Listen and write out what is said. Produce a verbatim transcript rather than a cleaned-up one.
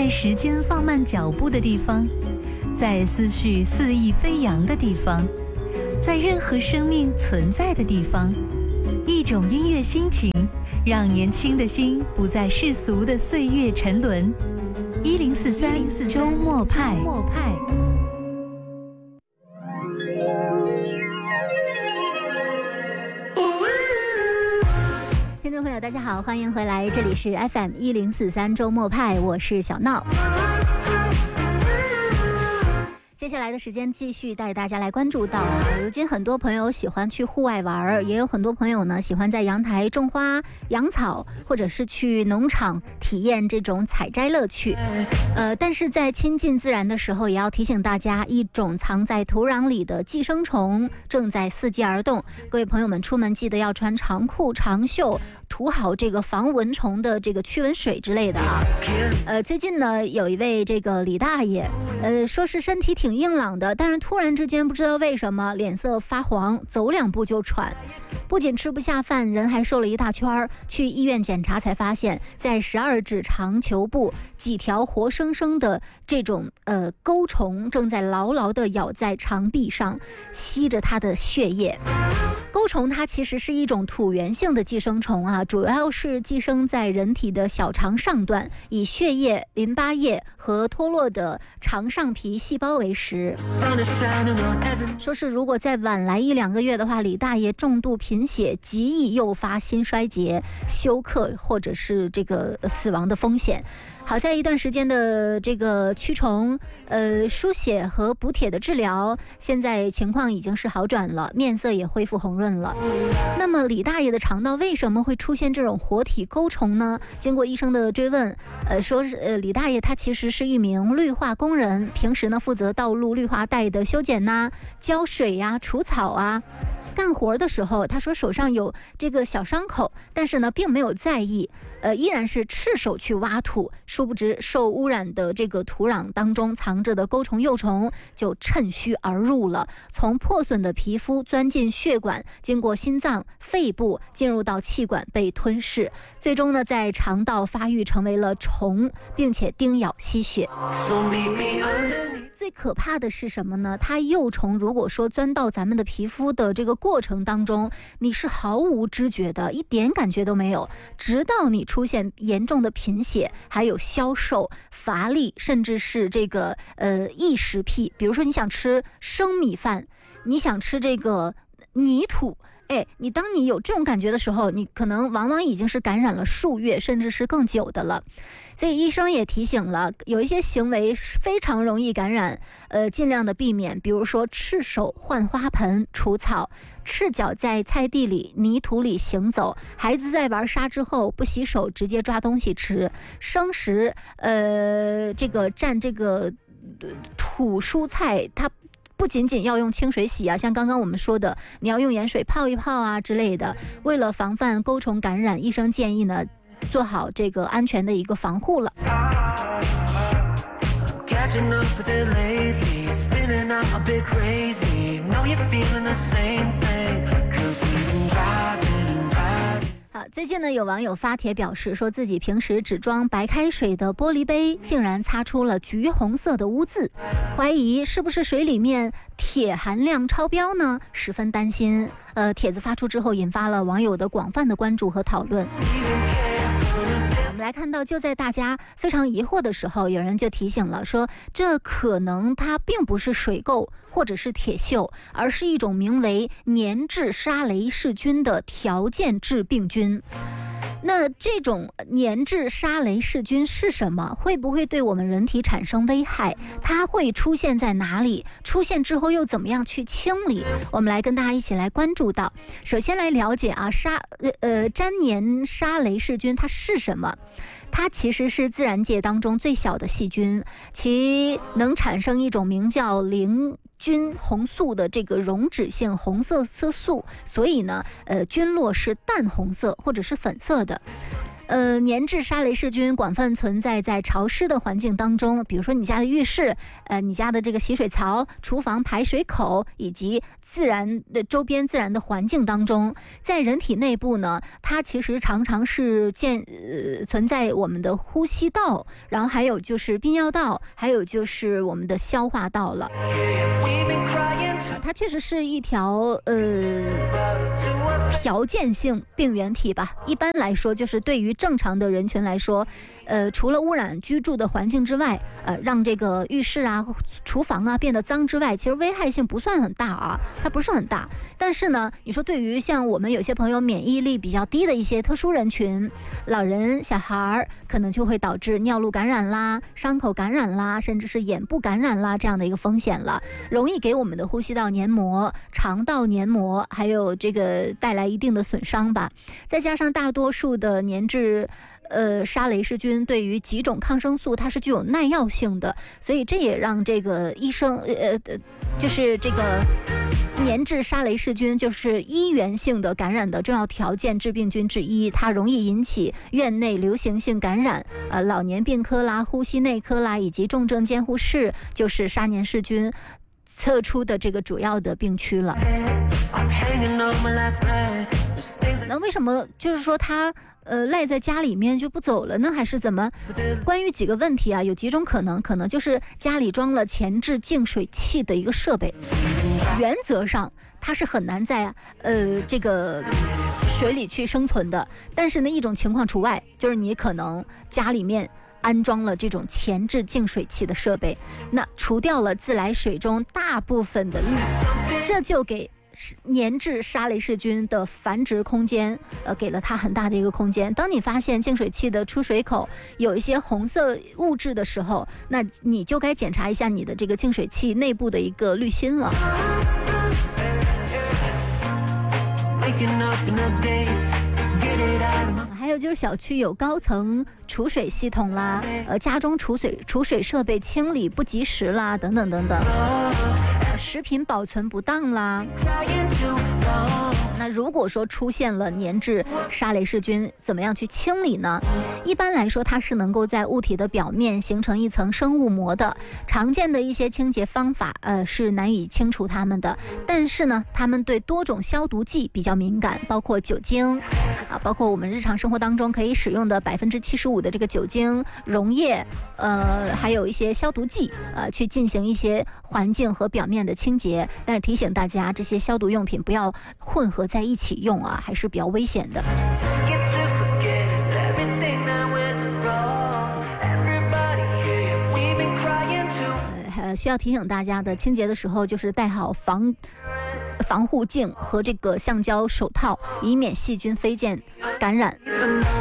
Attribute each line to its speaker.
Speaker 1: 在时间放慢脚步的地方，在思绪肆意飞扬的地方，在任何生命存在的地方，一种音乐心情，让年轻的心不在世俗的岁月沉沦。一零四三周末派。
Speaker 2: 听众朋友大家好，欢迎回来，这里是 F M 一零四三周末派，我是小闹。接下来的时间继续带大家来关注到啊，如今很多朋友喜欢去户外玩，也有很多朋友呢喜欢在阳台种花养草，或者是去农场体验这种采摘乐趣。呃，但是在亲近自然的时候，也要提醒大家，一种藏在土壤里的寄生虫正在伺机而动。各位朋友们，出门记得要穿长裤长袖，涂好这个防蚊虫的这个驱蚊水之类的啊。呃，最近呢有一位这个李大爷，呃，说是身体挺硬朗的，但是突然之间不知道为什么脸色发黄，走两步就喘，不仅吃不下饭，人还瘦了一大圈。去医院检查才发现，在十二指肠球部几条活生生的这种呃钩虫正在牢牢地咬在肠壁上，吸着它的血液。钩虫它其实是一种土源性的寄生虫啊，主要是寄生在人体的小肠上段，以血液、淋巴液和脱落的肠上皮细胞为食。说是如果再晚来一两个月的话，李大爷重度贫血，极易诱发心衰竭、休克或者是这个死亡的风险。好在一段时间的这个驱虫、呃输血和补铁的治疗，现在情况已经是好转了，面色也恢复红润了。那么李大爷的肠道为什么会出现这种活体钩虫呢？经过医生的追问，呃说呃李大爷他其实是一名绿化工人，平时呢负责道路绿化带的修剪呐、浇水呀、除草啊。干活的时候，他说手上有这个小伤口，但是呢并没有在意，呃，依然是赤手去挖土。殊不知受污染的这个土壤当中藏着的钩虫幼虫就趁虚而入了，从破损的皮肤钻进血管，经过心脏、肺部，进入到气管被吞噬，最终呢在肠道发育成为了虫，并且叮咬吸血。最可怕的是什么呢？它幼虫如果说钻到咱们的皮肤的这个过程当中，你是毫无知觉的，一点感觉都没有，直到你出现严重的贫血，还有消瘦、乏力，甚至是这个呃异食癖。比如说你想吃生米饭，你想吃这个泥土，哎，你当你有这种感觉的时候，你可能往往已经是感染了数月，甚至是更久的了。所以医生也提醒了，有一些行为非常容易感染，呃，尽量的避免，比如说赤手换花盆、除草，赤脚在菜地里、泥土里行走，孩子在玩沙之后不洗手直接抓东西吃，生食，呃，这个蘸这个土蔬菜，它不仅仅要用清水洗啊，像刚刚我们说的，你要用盐水泡一泡啊之类的。为了防范钩虫感染，医生建议呢，做好这个安全的一个防护了。好，最近呢，有网友发帖表示，说自己平时只装白开水的玻璃杯，竟然擦出了橘红色的污渍，怀疑是不是水里面铁含量超标呢？十分担心。呃，帖子发出之后，引发了网友的广泛的关注和讨论。我们来看到，就在大家非常疑惑的时候，有人就提醒了，说这可能它并不是水垢或者是铁锈，而是一种名为粘质沙雷氏菌的条件致病菌。那这种粘质沙雷氏菌是什么？会不会对我们人体产生危害？它会出现在哪里？出现之后又怎么样去清理？我们来跟大家一起来关注到。首先来了解啊，沙呃呃粘黏沙雷氏菌它是什么？它其实是自然界当中最小的细菌，其能产生一种名叫磷菌红素的这个溶脂性红色色素，所以呢，呃，菌落是淡红色或者是粉色的。呃，粘质沙雷氏菌广泛存在在潮湿的环境当中，比如说你家的浴室、呃，你家的这个洗水槽、厨房排水口以及自然的周边自然的环境当中，在人体内部呢，它其实常常是建呃存在我们的呼吸道，然后还有就是泌尿道，还有就是我们的消化道了。它确实是一条呃条件性病原体吧。一般来说，就是对于正常的人群来说，呃，除了污染居住的环境之外，呃，让这个浴室啊、厨房啊变得脏之外，其实危害性不算很大啊，它不是很大。但是呢，你说对于像我们有些朋友免疫力比较低的一些特殊人群，老人、小孩，可能就会导致尿路感染啦、伤口感染啦，甚至是眼部感染啦这样的一个风险了，容易给我们的呼吸道黏膜、肠道黏膜还有这个带来一定的损伤吧。再加上大多数的粘质呃，沙雷氏菌对于几种抗生素它是具有耐药性的，所以这也让这个医生呃呃，就是这个粘质沙雷氏菌就是医源性的感染的重要条件致病菌之一，它容易引起院内流行性感染，呃，老年病科啦、呼吸内科啦以及重症监护室就是沙粘氏菌测出的这个主要的病区了。那为什么就是说它呃赖在家里面就不走了呢？还是怎么？关于几个问题啊，有几种可能，可能就是家里装了前置净水器的一个设备，原则上它是很难在呃这个水里去生存的。但是呢，一种情况除外，就是你可能家里面安装了这种前置净水器的设备，那除掉了自来水中大部分的氯，这就给粘质沙雷氏菌的繁殖空间，呃，给了它很大的一个空间。当你发现净水器的出水口有一些红色物质的时候，那你就该检查一下你的这个净水器内部的一个滤芯了。还有就是小区有高层储水系统啦，呃，家中储水储水设备清理不及时啦，等等等等。食品保存不当啦，那如果说出现了粘质沙雷氏菌，怎么样去清理呢？一般来说，它是能够在物体的表面形成一层生物膜的。常见的一些清洁方法，呃，是难以清除它们的。但是呢，它们对多种消毒剂比较敏感，包括酒精，啊，包括我们日常生活当中可以使用的百分之七十五的这个酒精溶液，呃，还有一些消毒剂，呃，去进行一些环境和表面的清洁。但是提醒大家，这些消毒用品不要混合在一起用啊，还是比较危险的。呃，需要提醒大家的，清洁的时候就是戴好防防护镜和这个橡胶手套，以免细菌飞溅感染。